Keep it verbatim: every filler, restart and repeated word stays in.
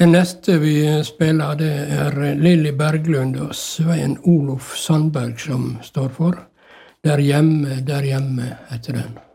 Den neste vi spiller, det er Lilly Berglund og Svein Olof Sandberg som står for. Der hjemme, der hjemme, heter den.